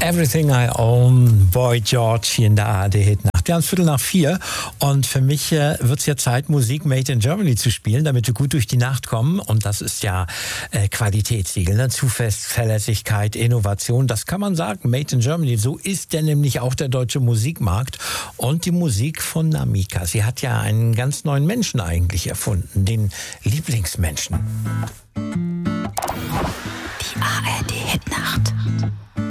Everything I Own, Boy George hier in der ARD-Hitnacht. Wir haben es 3:15 und für mich wird es ja Zeit, Musik Made in Germany zu spielen, damit wir gut durch die Nacht kommen. Und das ist ja Qualitätssiegel, ne? Zuverlässigkeit, Innovation, das kann man sagen, Made in Germany. So ist der nämlich auch der deutsche Musikmarkt und die Musik von Namika. Sie hat ja einen ganz neuen Menschen eigentlich erfunden, den Lieblingsmenschen. Die ARD-Hitnacht.